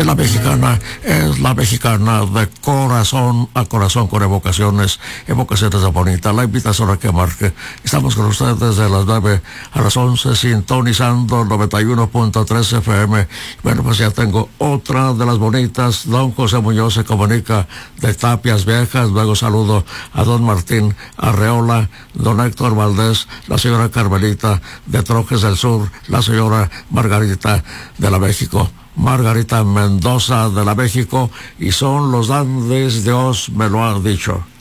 la mexicana es la mexicana de corazón a corazón, con evocaciones de bonita. La invitación a que marque. Estamos con ustedes desde las 9 a las 11, sintonizando 91.3 FM. Bueno, pues ya tengo otra de las bonitas. Don José Muñoz se comunica de Tapias Viejas. Luego saludo a don Martín Arreola, don Héctor Valdés, la señora Carmelita de Trojes del Sur, la señora Margarita de la México, Margarita Mendoza de la México, y son los Andes, Dios me lo ha dicho.